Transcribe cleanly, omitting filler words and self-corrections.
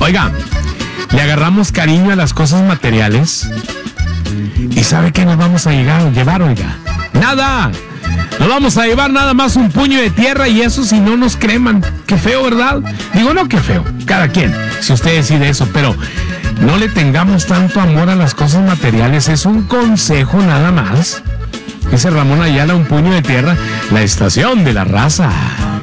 Oiga, le agarramos cariño a las cosas materiales. ¿Y sabe qué nos vamos a llevar, oiga? ¡Nada! Nos vamos a llevar nada más un puño de tierra y eso si no nos creman. Qué feo, ¿verdad? Digo, no, qué feo. Cada quien, si usted decide eso, pero no le tengamos tanto amor a las cosas materiales. Es un consejo nada más. Dice Ramón Ayala, un puño de tierra, la estación de la raza.